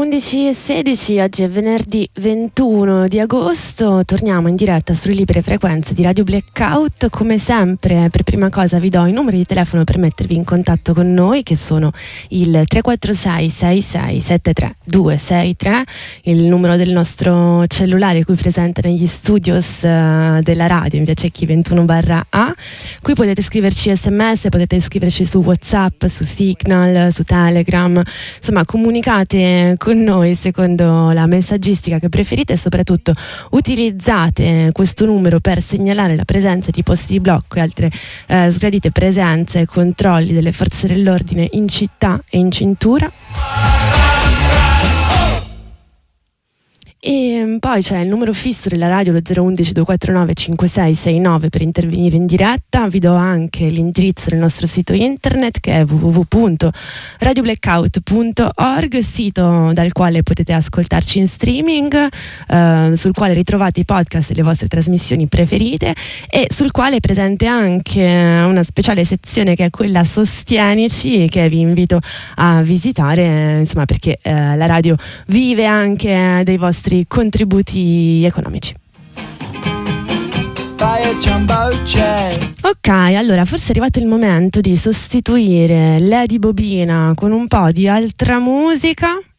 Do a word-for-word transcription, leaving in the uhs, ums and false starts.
undici e sedici, oggi è venerdì ventuno di agosto, torniamo in diretta sulle libere frequenze di Radio Blackout. Come sempre, per prima cosa vi do i numeri di telefono per mettervi in contatto con noi, che sono il tre quattro sei sei sei sette tre due sei tre, il numero del nostro cellulare qui presente negli studios uh, della radio in via Cecchi ventuno barra A. Qui potete scriverci sms, potete scriverci su WhatsApp, su Signal, su Telegram, insomma comunicate con noi secondo la messaggistica che preferite e soprattutto utilizzate questo numero per segnalare la presenza di posti di blocco e altre eh, sgradite presenze e controlli delle forze dell'ordine in città e in cintura. E poi c'è il numero fisso della radio, lo zero uno uno due quattro nove cinque sei sei nove, per intervenire in diretta. Vi do anche l'indirizzo del nostro sito internet, che è w w w punto radio blackout punto org, sito dal quale potete ascoltarci in streaming, eh, sul quale ritrovate i podcast e le vostre trasmissioni preferite, e sul quale è presente anche una speciale sezione che è quella Sostienici, che vi invito a visitare, insomma, perché eh, la radio vive anche dei vostri contributi economici. Ok, allora forse è arrivato il momento di sostituire Lady Bobina con un po' di altra musica.